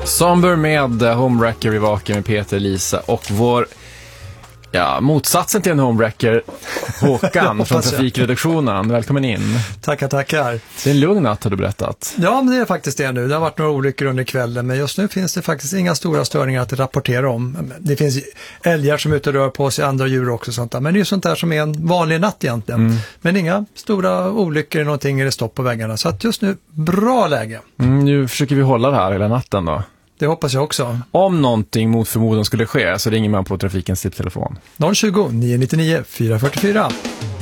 Somber med Homewrecker i vaken med Peter, Lisa och vår motsatsen till en homewrecker, Håkan från trafikredaktionen. Välkommen in. Tackar. Det är en lugn natt har du berättat. Ja, men det är faktiskt det nu. Det har varit några olyckor under kvällen, men just nu finns det faktiskt inga stora störningar att rapportera om. Det finns älgar som är ute och rör på sig, andra djur också och sånt där. Men det är ju sånt där som är en vanlig natt egentligen. Men inga stora olyckor eller någonting eller stopp på väggarna. Så att just nu, bra läge. Nu försöker vi hålla det här hela natten då. Det hoppas jag också. Om någonting mot förmodan skulle ske så ringer man på trafikens tipstelefon. 020 999 444.